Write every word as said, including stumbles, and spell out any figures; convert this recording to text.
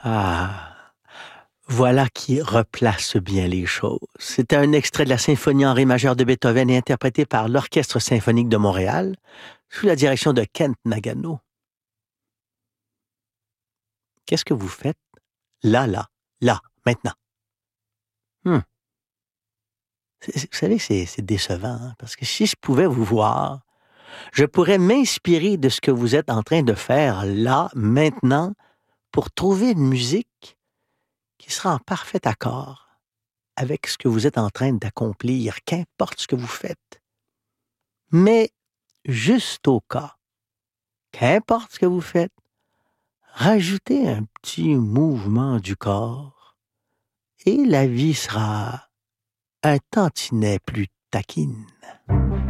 Ah, voilà qui replace bien les choses. C'était un extrait de la symphonie en ré majeur de Beethoven et interprété par l'Orchestre symphonique de Montréal sous la direction de Kent Nagano. Qu'est-ce que vous faites? Là, là, là, maintenant. Hmm. C'est- c'est- Vous savez, c'est c'est décevant, hein, parce que si je pouvais vous voir, je pourrais m'inspirer de ce que vous êtes en train de faire là, maintenant, pour trouver une musique qui sera en parfait accord avec ce que vous êtes en train d'accomplir, qu'importe ce que vous faites. Mais juste au cas, qu'importe ce que vous faites, rajoutez un petit mouvement du corps et la vie sera un tantinet plus taquine.